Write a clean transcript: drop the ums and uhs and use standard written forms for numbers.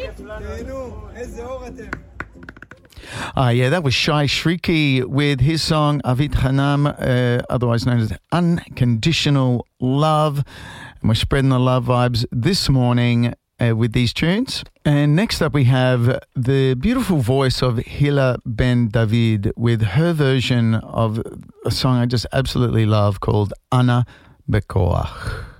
Yeah, that was Shai Shriki with his song Avit Hanam, otherwise known as Unconditional Love. And we're spreading the love vibes this morning with these tunes. And next up we have the beautiful voice of Hila Ben David with her version of a song I just absolutely love called Ana Bekoach.